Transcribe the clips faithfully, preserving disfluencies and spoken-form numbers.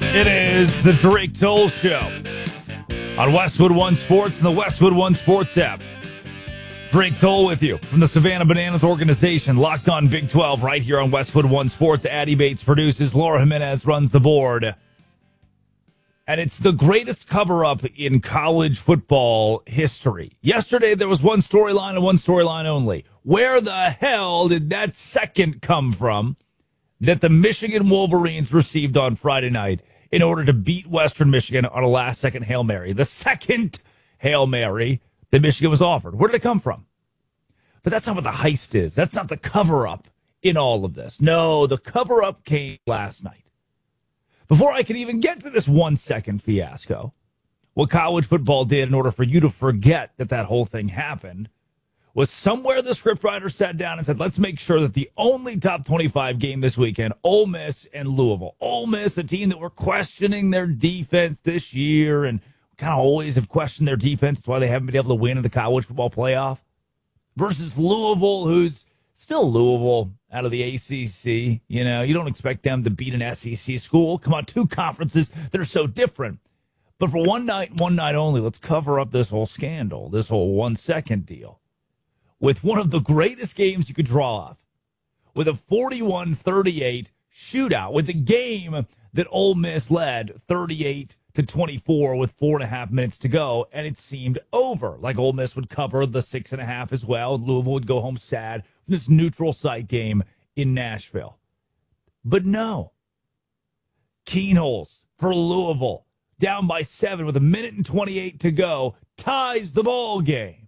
It is the Drake Toll Show on Westwood One Sports and the Westwood One Sports app. Drake Toll with you from the Savannah Bananas organization, locked on Big twelve right here on Westwood One Sports. Addie Bates produces, Laura Jimenez runs the board. And it's the greatest cover-up in college football history. Yesterday, there was one storyline and one storyline only. Where the hell did that second come from that the Michigan Wolverines received on Friday night in order to beat Western Michigan on a last-second Hail Mary? The second Hail Mary that Michigan was offered. Where did it come from? But that's not what the heist is. That's not the cover-up in all of this. No, the cover-up came last night. Before I can even get to this one-second fiasco, what college football did in order for you to forget that that whole thing happened was somewhere the scriptwriter sat down and said, let's make sure that the only top twenty-five game this weekend, Ole Miss and Louisville. Ole Miss, a team that we're questioning their defense this year, and kind of always have questioned their defense. That's why they haven't been able to win in the college football playoff. Versus Louisville, who's still Louisville out of the A C C. You know, you don't expect them to beat an S E C school. Come on, two conferences that are so different. But for one night, one night only, let's cover up this whole scandal, this whole one-second deal, with one of the greatest games you could draw up, with a forty-one thirty-eight shootout, with a game that Ole Miss led thirty-eight to twenty-four with four and a half minutes to go, and it seemed over. Like Ole Miss would cover the six and a half as well, and Louisville would go home sad for this neutral site game in Nashville. But no. Keenholz for Louisville, down by seven with a minute and twenty-eight to go, ties the ball game.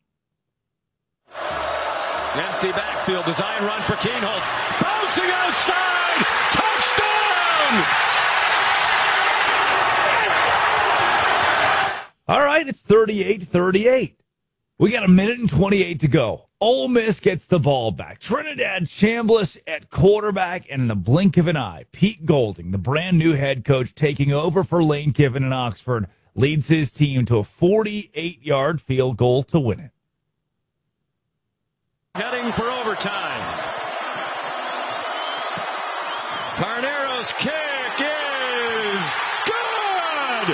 Empty backfield, design run for Keenholz. Bouncing outside! Touchdown! All right, it's thirty-eight thirty-eight. We got a minute and twenty-eight to go. Ole Miss gets the ball back. Trinidad Chambliss at quarterback, and in the blink of an eye, Pete Golding, the brand new head coach, taking over for Lane Kiffin in Oxford, leads his team to a forty-eight yard field goal to win it. Heading for overtime. Tarnero's kick is good!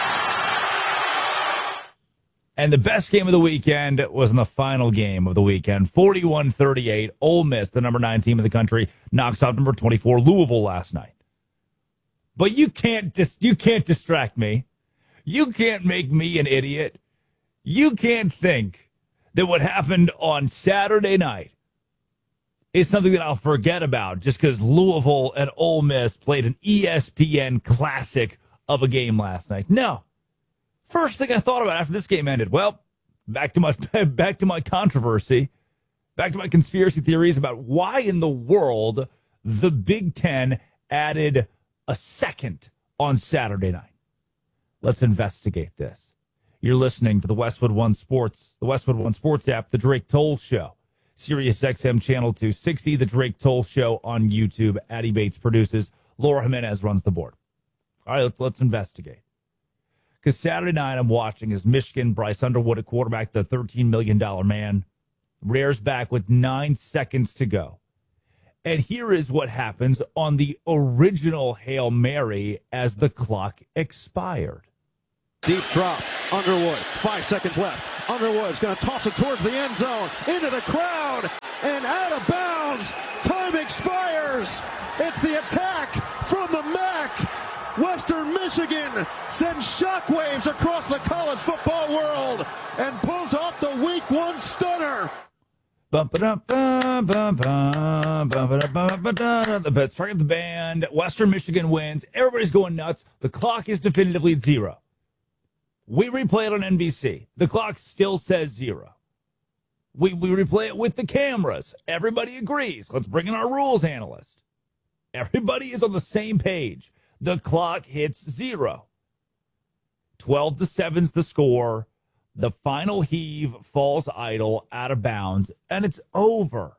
And the best game of the weekend was in the final game of the weekend. forty-one thirty-eight, Ole Miss, the number nine team in the country, knocks out number twenty-four, Louisville, last night. But you can't dis- you can't distract me. You can't make me an idiot. You can't think that what happened on Saturday night is something that I'll forget about just because Louisville and Ole Miss played an E S P N classic of a game last night. No. First thing I thought about after this game ended, well, back to my back to my controversy, back to my conspiracy theories about why in the world the Big Ten added a second on Saturday night. Let's investigate this. You're listening to the Westwood One Sports, the Westwood One Sports app, the Drake Toll Show, Sirius X M Channel two sixty, the Drake Toll Show on YouTube. Addie Bates produces. Laura Jimenez runs the board. All right, let's let's investigate. Because Saturday night I'm watching as Michigan, Bryce Underwood at quarterback, the thirteen million dollars man, rears back with nine seconds to go. And here is what happens on the original Hail Mary as the clock expired. Deep drop, Underwood, five seconds left. Underwood's going to toss it towards the end zone, into the crowd, and out of bounds. Time expires. It's the attack from the M A C. Western Michigan sends shockwaves across the college football world and pulls off the week one stunner. The start of the band. Western Michigan wins. Everybody's going nuts. The clock is definitively at zero. We replay it on N B C. The clock still says zero. We we replay it with the cameras. Everybody agrees. Let's bring in our rules analyst. Everybody is on the same page. The clock hits zero. twelve to seven's the score. The final heave falls idle, out of bounds, and it's over.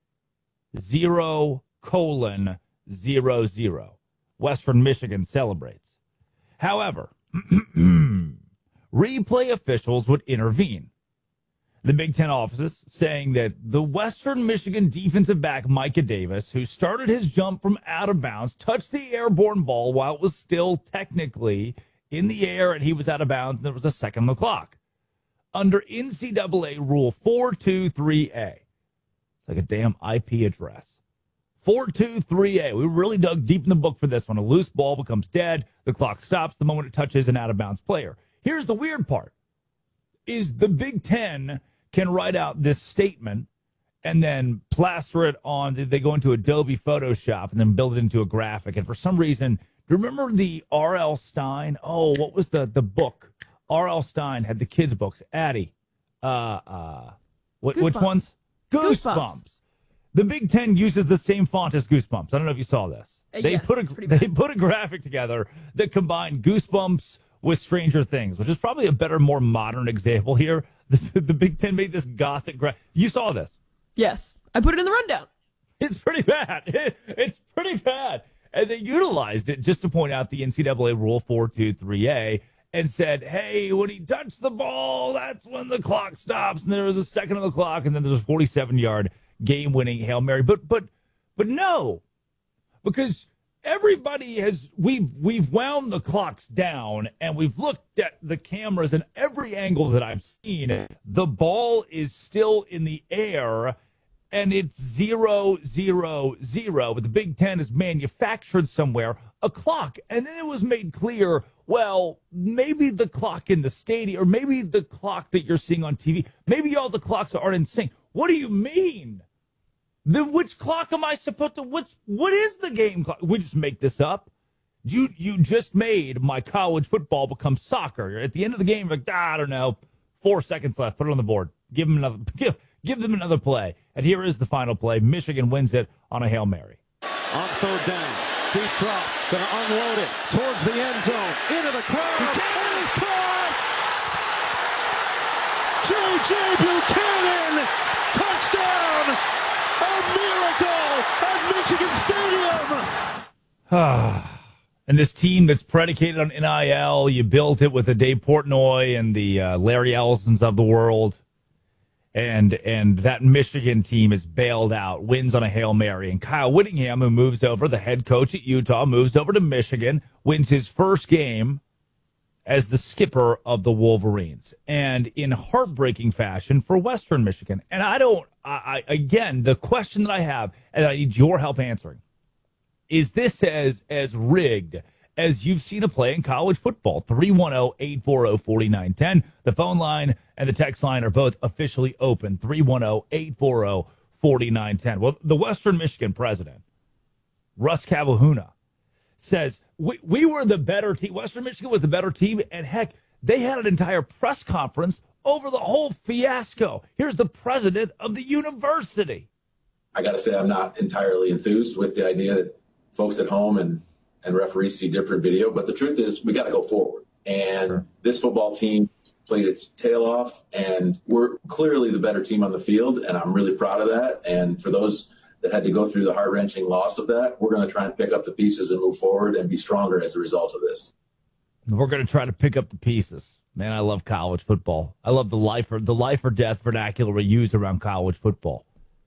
Zero colon zero zero. Western Michigan celebrates. However, replay officials would intervene. the Big Ten offices saying that the Western Michigan defensive back Micah Davis, who started his jump from out of bounds, touched the airborne ball while it was still technically in the air and he was out of bounds and there was a second on the clock. Under N C double A Rule four two three A. It's like a damn I P address. four two three A. We really dug deep in the book for this one. A loose ball becomes dead. The clock stops the moment it touches an out-of-bounds player. Here's the weird part, is the Big Ten can write out this statement and then plaster it on, they go into Adobe Photoshop and then build it into a graphic. And for some reason, do you remember the R L. Stein? Oh, what was the, the book? R L. Stein had the kids' books. Addie. Uh, uh, what, which ones? Goosebumps. Goosebumps. The Big Ten uses the same font as Goosebumps. I don't know if you saw this. Uh, they yes, put a they bad. put a graphic together that combined Goosebumps with Stranger Things, which is probably a better, more modern example here. The, the Big Ten made this gothic graphic. You saw this. Yes. I put it in the rundown. It's pretty bad. It, it's pretty bad. And they utilized it just to point out the N C double A Rule four two three A and said, hey, when he touched the ball, that's when the clock stops. And there was a second on the clock, and then there's a forty-seven-yard game-winning Hail Mary. But but but no, because everybody has we've we've wound the clocks down and we've looked at the cameras and every angle that I've seen, the ball is still in the air and it's zero zero zero. But the Big Ten has manufactured somewhere a clock, and then it was made clear, well, maybe the clock in the stadium or maybe the clock that you're seeing on T V, maybe all the clocks aren't in sync. What do you mean? Then which clock am I supposed to, what's, what is the game clock? We just make this up. You you just made my college football become soccer. At the end of the game, you're like, ah, I don't know, four seconds left, put it on the board. Give them another, give, give them another play. And here is the final play. Michigan wins it on a Hail Mary. On third down, deep drop, going to unload it towards the end zone, into the crowd, and it's caught! J J. Buchanan, touchdown! A miracle at Michigan Stadium! And this team that's predicated on N I L, you built it with the Dave Portnoy and the uh, Larry Ellisons of the world. And and that Michigan team is bailed out, wins on a Hail Mary. And Kyle Whittingham, who moves over, the head coach at Utah, moves over to Michigan, wins his first game as the skipper of the Wolverines, and in heartbreaking fashion for Western Michigan. And I don't, I, I again, the question that I have, and I need your help answering, is this as as rigged as you've seen a play in college football? three one zero, eight four zero, four nine one zero. The phone line and the text line are both officially open. three one zero, eight four zero, four nine one zero. Well, the Western Michigan president, Russ Cavahuna, says we, we were the better team. Western Michigan was the better team, and heck, they had an entire press conference over the whole fiasco. Here's the president of the university. I got to say, I'm not entirely enthused with the idea that folks at home and, and referees see different video, but the truth is we got to go forward. And sure. This football team played its tail off, and we're clearly the better team on the field, and I'm really proud of that. And for those that had to go through the heart-wrenching loss of that, we're going to try and pick up the pieces and move forward and be stronger as a result of this. We're going to try to pick up the pieces. Man, I love college football. I love the life or the life or death vernacular we use around college football.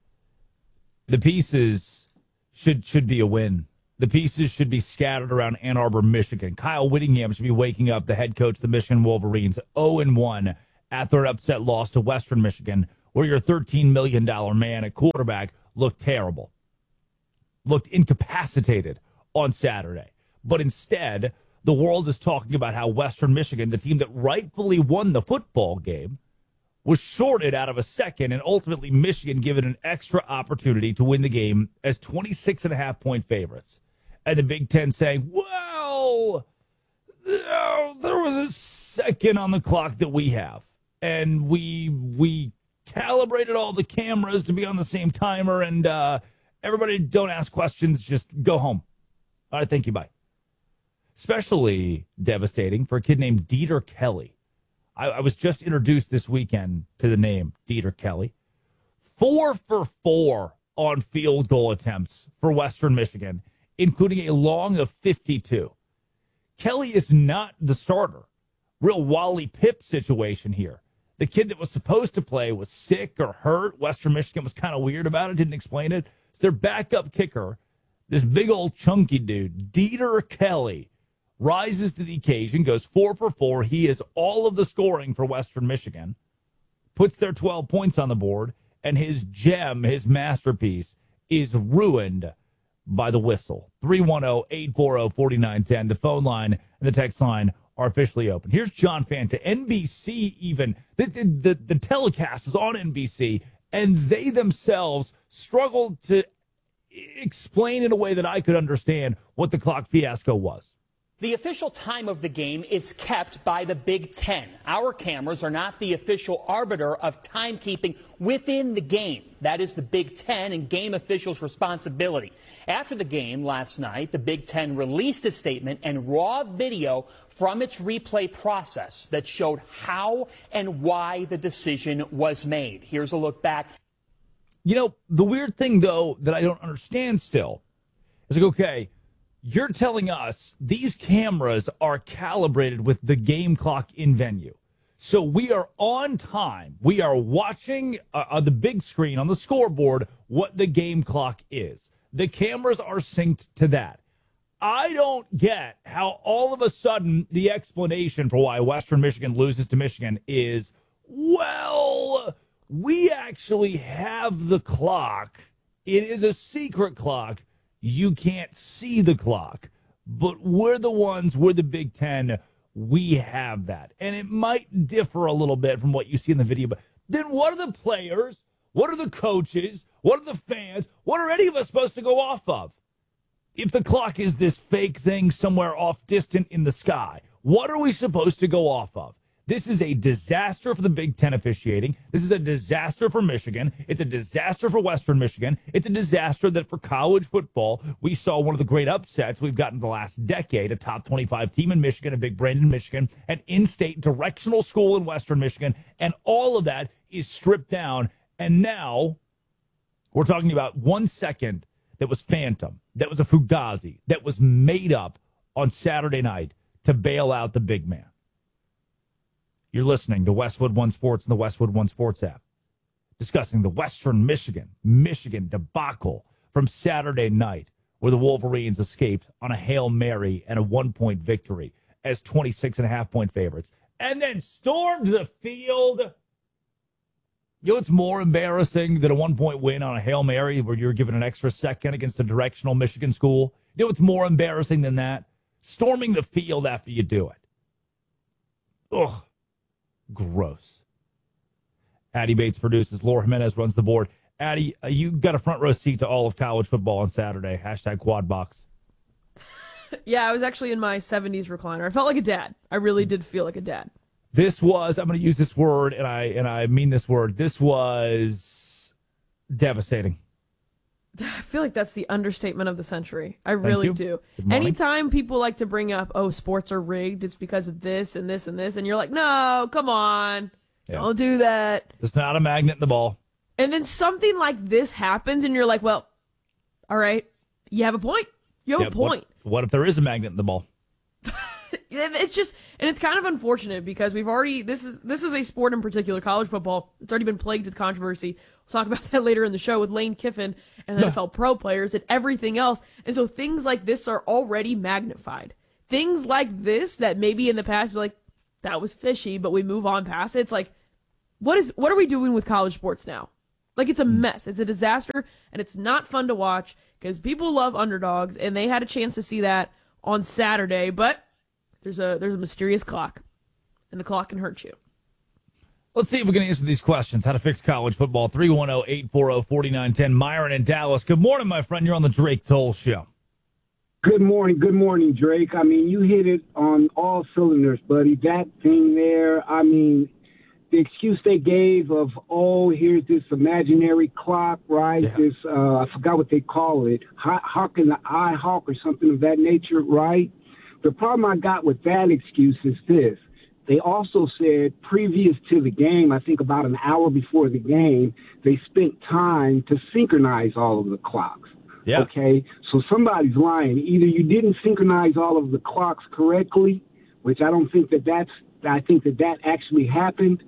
The pieces should should be a win. The pieces should be scattered around Ann Arbor, Michigan. Kyle Whittingham should be waking up, the head coach of the Michigan Wolverines, oh and one after an upset loss to Western Michigan, where your thirteen million dollars man at quarterback looked terrible, looked incapacitated on Saturday. But instead, the world is talking about how Western Michigan, the team that rightfully won the football game, was shorted out of a second, and ultimately Michigan given an extra opportunity to win the game as twenty-six and a half point favorites. And the Big Ten saying, well, there was a second on the clock that we have, and we we calibrated all the cameras to be on the same timer, and uh, everybody don't ask questions, just go home. All right, thank you, bye. Especially devastating for a kid named Dieter Kelly. I, I was just introduced this weekend to the name Dieter Kelly. Four for four on field goal attempts for Western Michigan, including a long of fifty-two. Kelly is not the starter. Real Wally Pipp situation here. The kid that was supposed to play was sick or hurt. Western Michigan was kind of weird about it, didn't explain it. It's their backup kicker, this big old chunky dude, Dieter Kelly, rises to the occasion, goes four for four. He is all of the scoring for Western Michigan, puts their twelve points on the board, and his gem, his masterpiece, is ruined by the whistle. three one zero, eight four zero, four nine one zero. The phone line and the text line are officially open. Here's John Fanta. N B C even, the, the, the, the telecast was on N B C, and they themselves struggled to explain in a way that I could understand what the clock fiasco was. The official time of the game is kept by the Big Ten. Our cameras are not the official arbiter of timekeeping within the game. That is the Big Ten and game officials' responsibility. After the game last night, the Big Ten released a statement and raw video from its replay process that showed how and why the decision was made. Here's a look back. You know, the weird thing, though, that I don't understand still is like, okay, you're telling us these cameras are calibrated with the game clock in venue. So we are on time. We are watching uh, on the big screen on the scoreboard what the game clock is. The cameras are synced to that. I don't get how all of a sudden the explanation for why Western Michigan loses to Michigan is, well, we actually have the clock. It is a secret clock. You can't see the clock, but we're the ones, we're the Big Ten, we have that. And it might differ a little bit from what you see in the video, but then what are the players, what are the coaches, what are the fans, what are any of us supposed to go off of? If the clock is this fake thing somewhere off distant in the sky, what are we supposed to go off of? This is a disaster for the Big Ten officiating. This is a disaster for Michigan. It's a disaster for Western Michigan. It's a disaster that for college football, we saw one of the great upsets we've gotten the last decade, a top twenty-five team in Michigan, a big brand in Michigan, an in-state directional school in Western Michigan, and all of that is stripped down. And now we're talking about one second that was phantom, that was a fugazi, that was made up on Saturday night to bail out the big man. You're listening to Westwood One Sports and the Westwood One Sports app, discussing the Western Michigan, Michigan debacle from Saturday night, where the Wolverines escaped on a Hail Mary and a one-point victory as twenty-six and a half point favorites, and then stormed the field. You know what's more embarrassing than a one-point win on a Hail Mary where you're given an extra second against a directional Michigan school? You know what's more embarrassing than that? Storming the field after you do it. Ugh. Gross. Addie Bates produces. Laura Jimenez runs the board. Addie, uh, you got a front row seat to all of college football on Saturday. Hashtag quad box. Yeah, I was actually in my seventies recliner. I felt like a dad. I really did feel like a dad. This was, I'm going to use this word, and I and I mean this word. This was devastating. I feel like that's the understatement of the century. I really do. Anytime people like to bring up, oh, sports are rigged, it's because of this and this and this, and you're like, no, come on. Yeah. Don't do that. There's not a magnet in the ball. And then something like this happens, and you're like, well, all right, you have a point. You have yeah, a point. What, what if there is a magnet in the ball? It's just, and it's kind of unfortunate because we've already, this is this is a sport in particular, college football. It's already been plagued with controversy. We'll talk about that later in the show with Lane Kiffin and the N F L pro players and everything else. And so things like this are already magnified. Things like this that maybe in the past, we're like, that was fishy, but we move on past it. It's like, what is, what are we doing with college sports now? Like, it's a mess. It's a disaster, and it's not fun to watch because people love underdogs, and they had a chance to see that on Saturday, but There's a there's a mysterious clock, and the clock can hurt you. Let's see if we can answer these questions. How to fix college football. three one zero, eight four zero, four nine one zero. Myron in Dallas. Good morning, my friend. You're on the Drake Toll Show. Good morning. Good morning, Drake. I mean, you hit it on all cylinders, buddy. That thing there, I mean, the excuse they gave of, oh, here's this imaginary clock, right? Yeah. This, uh, I forgot what they call it, Hawk in the eye hawk or something of that nature, right? The problem I got with that excuse is this. They also said previous to the game, I think about an hour before the game, they spent time to synchronize all of the clocks. Yeah. Okay? So somebody's lying. Either you didn't synchronize all of the clocks correctly, which I don't think that that's, I think that that actually happened,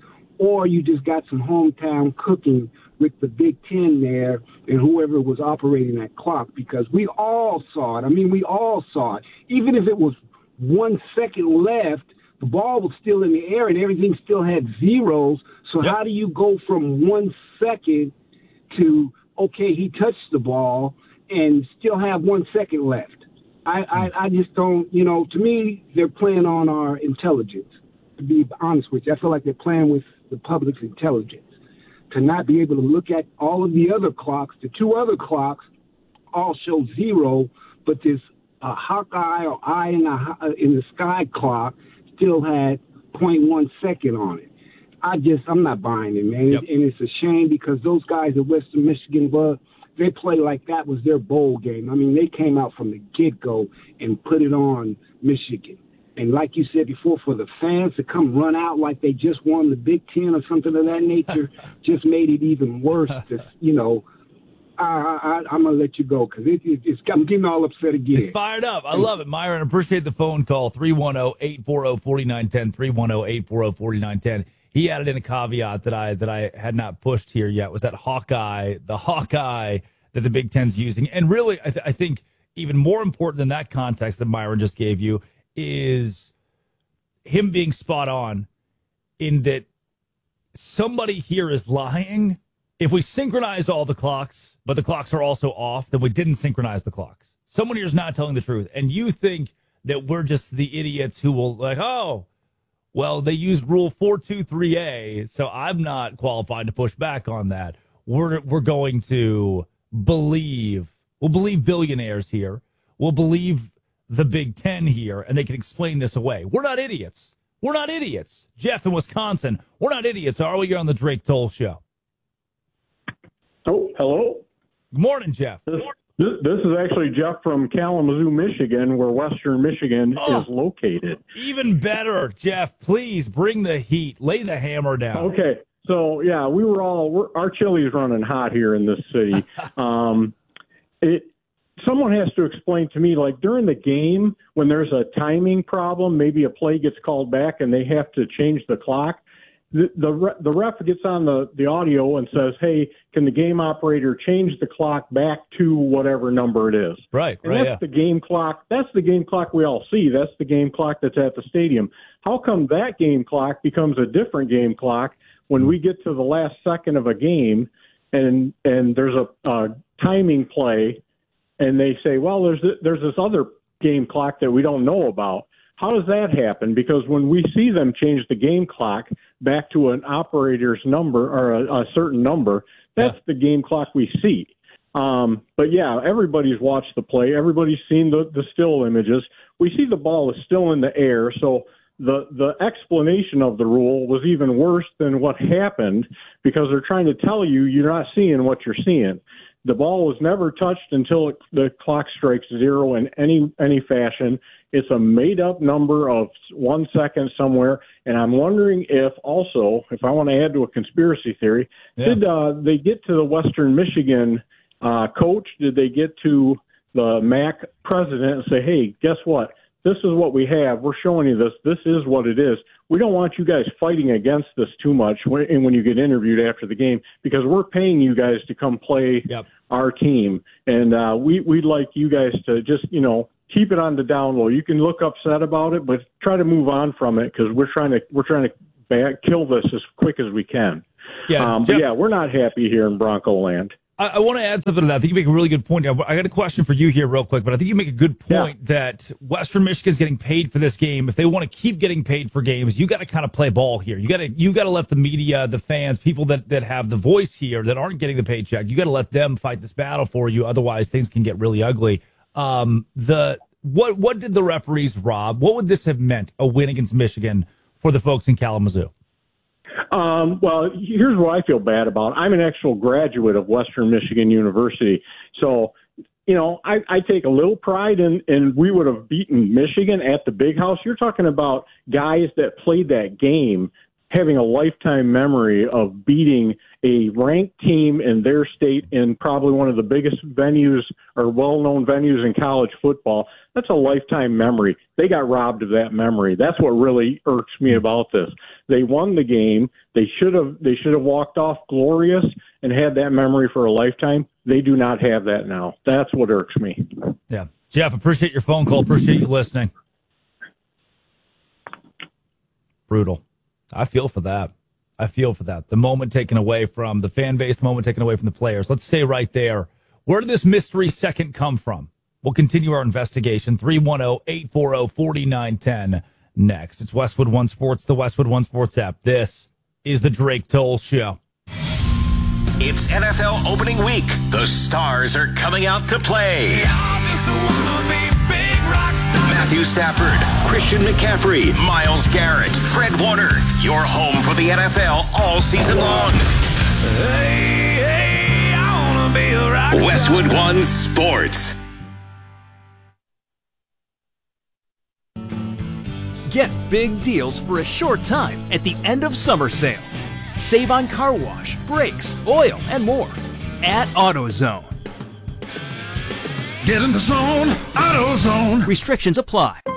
or you just got some hometown cooking with the Big Ten there and whoever was operating that clock, because we all saw it. I mean, we all saw it. Even if it was one second left, the ball was still in the air and everything still had zeros. So yep. how do you go from one second to, okay, he touched the ball and still have one second left? I, I, I just don't, you know, to me, they're playing on our intelligence, to be honest with you. I feel like they're playing with the public's intelligence, to not be able to look at all of the other clocks. The two other clocks all show zero, but this uh, Hawkeye or eye in the, in the sky clock still had zero point one second on it. I just, I'm not buying it, man. Yep. And it's a shame because those guys at Western Michigan, but they play like that was their bowl game. I mean, they came out from the get-go and put it on Michigan. And like you said before, for the fans to come run out like they just won the Big Ten or something of that nature just made it even worse. To, you know, I, I, I'm going to let you go because it, it, it's, I'm getting all upset again. It's fired up. I love it, Myron. Appreciate the phone call. three one zero, eight four zero, four nine one zero, three one zero, eight four zero, four nine one zero. He added in a caveat that I that I had not pushed here yet, was that Hawkeye, the Hawkeye that the Big Ten's using. And really, I, th- I think even more important than that context that Myron just gave you is him being spot on in that somebody here is lying. If we synchronized all the clocks, but the clocks are also off, then we didn't synchronize the clocks. Someone here is not telling the truth. And you think that we're just the idiots who will like, oh, well, they used Rule four two three A, so I'm not qualified to push back on that. We're we're going to believe, we'll believe billionaires here. We'll believe the Big Ten here, and they can explain this away. We're not idiots. We're not idiots. Jeff in Wisconsin, we're not idiots, are we? You're on the Drake Toll Show. Oh, hello. Good morning, Jeff. This, this, this is actually Jeff from Kalamazoo, Michigan, where Western Michigan oh, is located. Even better, Jeff. Please bring the heat. Lay the hammer down. Okay. So, yeah, we were all, we're, our chili's running hot here in this city. um, it, someone has to explain to me, like during the game, when there's a timing problem, maybe a play gets called back and they have to change the clock. The, the the ref gets on the, the audio and says, hey, can the game operator change the clock back to whatever number it is? Right, and right, that's yeah. the game clock. That's the game clock we all see. That's the game clock that's at the stadium. How come that game clock becomes a different game clock when we get to the last second of a game and and there's a, a timing play and they say, well, there's there's this other game clock that we don't know about? How does that happen? Because when we see them change the game clock back to an operator's number or a, a certain number, that's yeah. the game clock we see. Um, but, yeah, everybody's watched the play. Everybody's seen the, the still images. We see the ball is still in the air, so the, the explanation of the rule was even worse than what happened because they're trying to tell you you're not seeing what you're seeing. The ball was never touched until it, the clock strikes zero in any any fashion. It's a made-up number of one second somewhere, and I'm wondering if also, if I want to add to a conspiracy theory, yeah. did uh, they get to the Western Michigan uh, coach? Did they get to the M A C president and say, hey, guess what? This is what we have. We're showing you this. This is what it is. We don't want you guys fighting against this too much when, and when you get interviewed after the game because we're paying you guys to come play yep. our team. And uh, we, we'd like you guys to just, you know, keep it on the down low. You can look upset about it, but try to move on from it because we're trying to we're trying to back, kill this as quick as we can. Yeah, um, Jeff, but, yeah, we're not happy here in Bronco land. I, I want to add something to that. I think you make a really good point. I, I got a question for you here real quick, but I think you make a good point yeah. that Western Michigan's getting paid for this game. If they want to keep getting paid for games, you got to kind of play ball here. You got to you got to let the media, the fans, people that, that have the voice here that aren't getting the paycheck, you got to let them fight this battle for you. Otherwise, things can get really ugly. Um, the what what did the referees rob? What would this have meant, a win against Michigan, for the folks in Kalamazoo? Um, well, here's what I feel bad about. I'm an actual graduate of Western Michigan University. So, you know, I, I take a little pride in, in we would have beaten Michigan at the Big House. You're talking about guys that played that game having a lifetime memory of beating a ranked team in their state in probably one of the biggest venues or well-known venues in college football. That's a lifetime memory. They got robbed of that memory. That's what really irks me about this. They won the game. They should have they should have walked off glorious and had that memory for a lifetime. They do not have that now. That's what irks me. Yeah. Jeff, appreciate your phone call. Appreciate you listening. Brutal. I feel for that. I feel for that. The moment taken away from the fan base, the moment taken away from the players. Let's stay right there. Where did this mystery second come from? We'll continue our investigation. three one zero, eight four zero, four nine one zero next. It's Westwood One Sports, the Westwood One Sports app. This is the Drake Toll Show. It's N F L opening week. The stars are coming out to play. Matthew Stafford, Christian McCaffrey, Myles Garrett, Fred Warner. Your home for the N F L all season long. Hey, hey, I wanna be a rock star. Westwood One Sports. Get big deals for a short time at the end of summer sale. Save on car wash, brakes, oil, and more at AutoZone. Get in the zone, AutoZone. Restrictions apply.